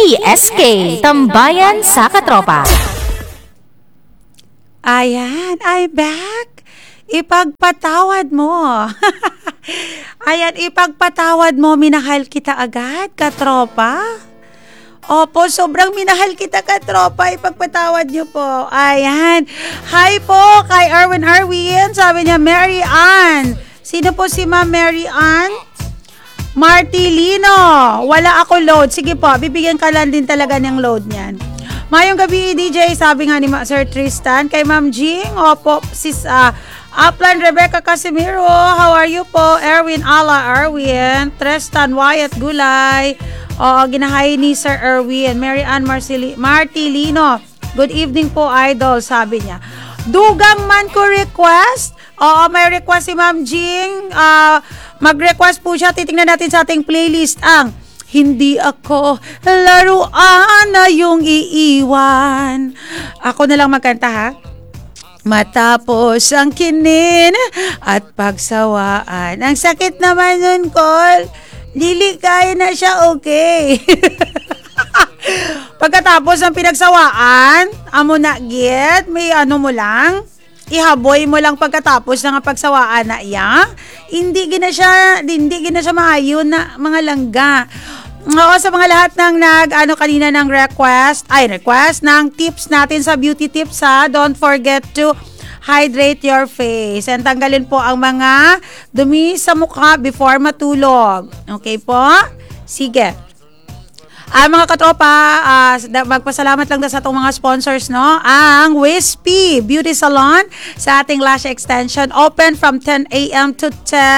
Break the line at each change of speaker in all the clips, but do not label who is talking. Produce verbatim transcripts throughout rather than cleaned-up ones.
T S K, Tambayan sa Katropa.
Ayan, I'm back. Ipagpatawad mo. Ayan, ipagpatawad mo, minahal kita agad, katropa. Opo, sobrang minahal kita, katropa. Ipagpatawad niyo po. Ayan. Hi po kay Erwin Arwin. Sabi niya, Mary Ann. Sino po si Ma'am Mary Ann? Martilino. Wala ako load. Sige po, bibigyan ka lang din talaga ng load niyan. Mayong gabi, D J. Sabi nga ni Ma- Sir Tristan. Kay Ma'am Jing. Opo, sis uh, Upland Rebecca Casimiro. How are you po? Erwin Ala Erwin. Tristan Wyatt Gulay. O, ginahay ni Sir Erwin. Mary Ann Marceli- Martilino. Good evening po, idol. Sabi niya. Dugang man ko request. Oo, may request si Ma'am Jing. Uh, mag-request po siya. Titingnan natin sa ating playlist ang Hindi Ako Laruan na Yung Iiwan. Ako na lang magkanta, ha? Matapos ang kinin at pagsawaan. Ang sakit naman nun, Col. Liligaya na siya, okay. Pagkatapos ng pinagsawaan, amo na git, may ano mo lang, ihaboy mo lang pagkatapos ng pagsawaan na iya. Hindi gina siya, hindi gina siya maayon na mga langga. Oo, sa mga lahat ng nag, ano kanina ng request, ay request ng tips natin sa beauty tips, ha. Don't forget to hydrate your face. And tanggalin po ang mga dumi sa mukha before matulog. Okay po? Sige. Ah, mga katropa, uh, magpasalamat lang sa itong mga sponsors, no? Ang Wispy Beauty Salon sa ating lash extension. Open from ten a.m. to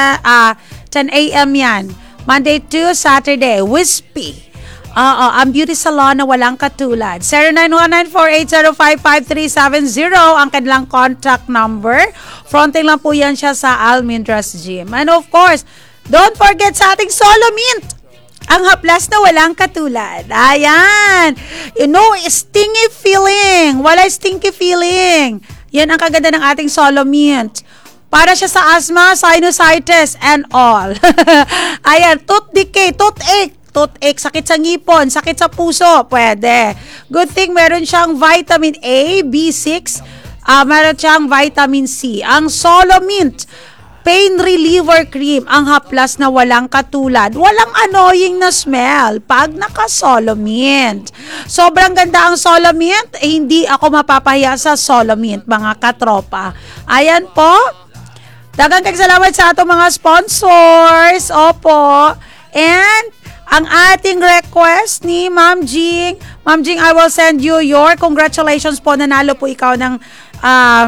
ten a.m. yan. Monday to Saturday. Wispy. Oo, ang beauty salon na walang katulad. zero nine one nine four eight zero five five three seven zero ang kanilang contact number. Fronting lang po yan siya sa Almindras Gym. And of course, don't forget sa ating Solo Mint. Ang haplas na walang katulad. Ayan. You know, stingy feeling. Wala stinky feeling. Yan ang kaganda ng ating Solo Mint. Para siya sa asthma, sinusitis, and all. Ayan, tooth decay, toothache. Toothache, sakit sa ngipon, sakit sa puso, pwede. Good thing meron siyang vitamin A, B six, uh, meron siyang vitamin C. Ang Solo Mint Pain Reliever Cream, ang haplas na walang katulad. Walang annoying na smell pag naka-Solo Mint. Sobrang ganda ang Solo Mint. Eh, hindi ako mapapahiya sa Solo Mint, mga katropa. Ayan po. Dagang kagsalamat sa atong mga sponsors. Opo. And ang ating request ni Ma'am Jing. Ma'am Jing, I will send you your congratulations po. Nanalo po ikaw ng uh,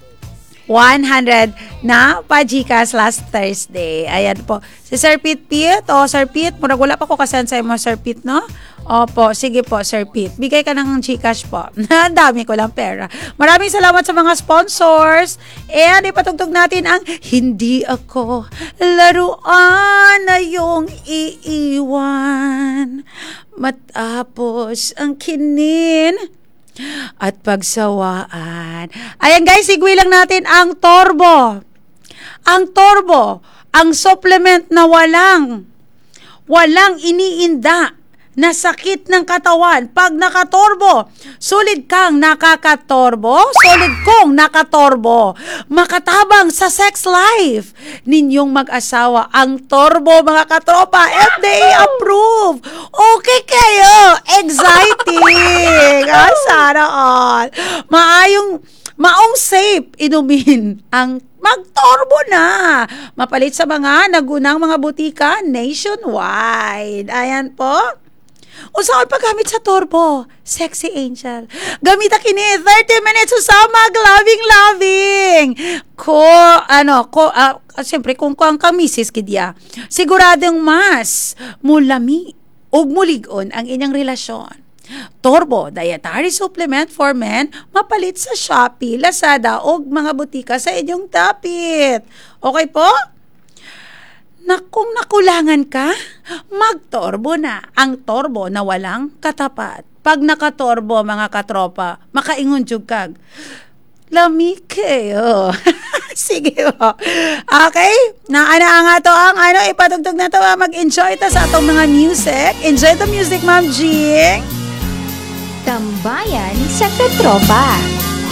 one hundred na pa-Gcash last Thursday. Ayan po. Si Sir Pete Pete. O, Sir Pete, murag wala pa ko kasend sa mo, Sir Pete, no? Opo, sige po, Sir Pete. Bigay ka ng Gcash po. Ang dami ko lang pera. Maraming salamat sa mga sponsors. And ipatugtog natin ang Hindi Ako Laruan na Yung Iiwan. Matapos ang kinin at pagsawaan. Ayan guys, sigwi lang natin ang Torbo. Ang Torbo, ang supplement na walang walang iniinda na sakit ng katawan. Pag nakatorbo, solid kang nakakatorbo, solid kong nakatorbo. Makatabang sa sex life ninyong mag-asawa. Ang Torbo, mga katropa, F D A approved. Okay kayo. Exciting. Ah, sana all. Maayong, maong safe inumin ang mag-Torbo na. Mapalit sa mga nagunang mga butika nationwide. Ayan po. O saan paggamit sa Torbo? Sexy Angel. Gamita kini thirty minutes usama loving-loving. Ko, ano, ko, uh, siyempre, kung ko ang kamisis kidya, siguradong mas mulami ug mulig-on ang inyang relasyon. Torbo, dietary supplement for men, mapalit sa Shopee, Lazada, o mga butika sa inyong dapit. Okay po? Na kung nakulangan ka, mag-Torbo na. Ang Torbo na walang katapat. Pag naka-Torbo, mga katropa, makaingon jud kag. Lami kayo. Sige po. Okay? Na ana nga to ang ano, ipatugtog na to. ah, Mag-enjoy ta sa atong mga music. Enjoy the music, Ma'am Jing.
Tambayan sa katropa.